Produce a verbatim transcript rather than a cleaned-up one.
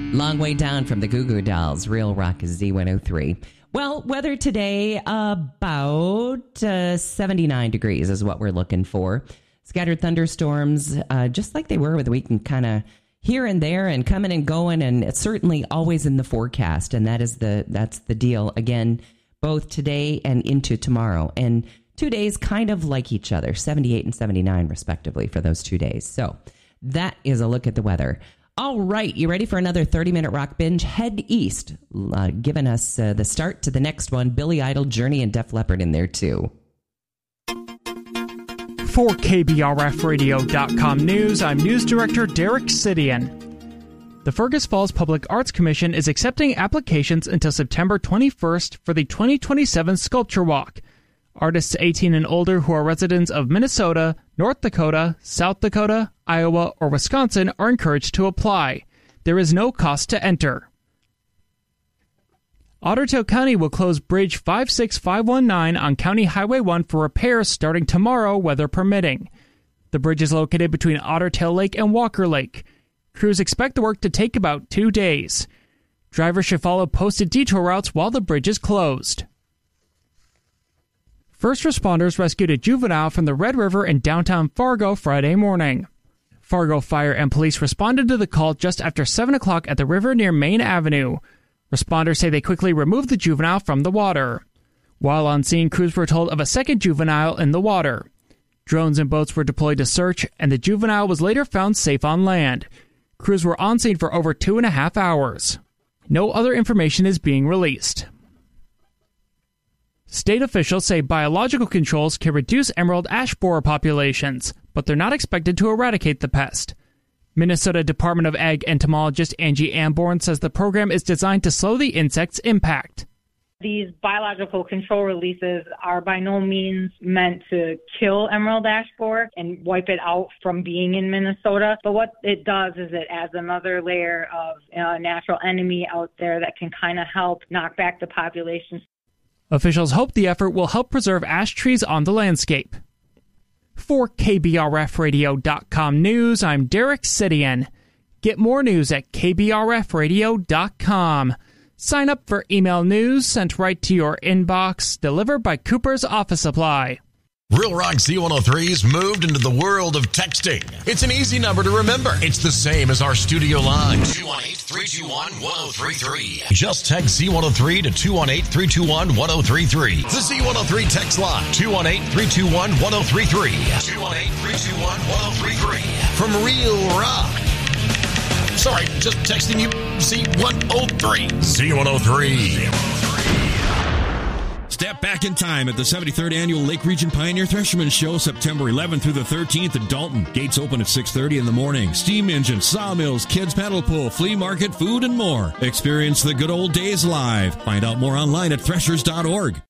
Long way down from the Goo Goo Dolls. Real Rock is Z one oh three. Well, weather today, about uh, seventy-nine degrees is what we're looking for. Scattered thunderstorms, uh, just like they were with the weekend, kind of here and there and coming and going, and it's certainly always in the forecast. And that is the that's the deal, again, both today and into tomorrow. And two days kind of like each other, seventy-eight and seventy-nine respectively for those two days. So that is a look at the weather. All right, you ready for another thirty-minute rock binge? Head east, uh, giving us uh, the start to the next one. Billy Idol, Journey, and Def Leppard in there, too. For K B R F radio dot com News, I'm News Director Derek Sidian. The Fergus Falls Public Arts Commission is accepting applications until September twenty-first for the twenty twenty-seven Sculpture Walk. Artists eighteen and older who are residents of Minnesota, North Dakota, South Dakota, Iowa, or Wisconsin are encouraged to apply. There is no cost to enter. Otter Tail County will close Bridge five six five one nine on County Highway one for repairs starting tomorrow, weather permitting. The bridge is located between Otter Tail Lake and Walker Lake. Crews expect the work to take about two days. Drivers should follow posted detour routes while the bridge is closed. First responders rescued a juvenile from the Red River in downtown Fargo Friday morning. Fargo Fire and Police responded to the call just after seven o'clock at the river near Main Avenue. Responders say they quickly removed the juvenile from the water. While on scene, crews were told of a second juvenile in the water. Drones and boats were deployed to search, and the juvenile was later found safe on land. Crews were on scene for over two and a half hours. No other information is being released. State officials say biological controls can reduce emerald ash borer populations, but they're not expected to eradicate the pest. Minnesota Department of Ag entomologist Angie Amborn says the program is designed to slow the insect's impact. These biological control releases are by no means meant to kill emerald ash borer and wipe it out from being in Minnesota. But what it does is it adds another layer of a natural enemy out there that can kind of help knock back the population. Officials hope the effort will help preserve ash trees on the landscape. For K B R F radio dot com News, I'm Derek Sidian. Get more news at K B R F radio dot com. Sign up for email news sent right to your inbox, delivered by Cooper's Office Supply. Real Rock Z one oh three's moved into the world of texting. It's an easy number to remember. It's the same as our studio line. two one eight, three two one, one oh three three. Just text Z one oh three to two one eight, three two one, one oh three three. The Z one oh three text line. two one eight, three two one, one oh three three. two one eight, three two one, one oh three three. From Real Rock. Sorry, just texting you Z one oh three. Z one oh three. Step back in time at the seventy-third Annual Lake Region Pioneer Thresherman Show, September eleventh through the thirteenth in Dalton. Gates open at six thirty in the morning. Steam engines, sawmills, kids paddle pool, flea market, food, and more. Experience the good old days live. Find out more online at threshers dot org.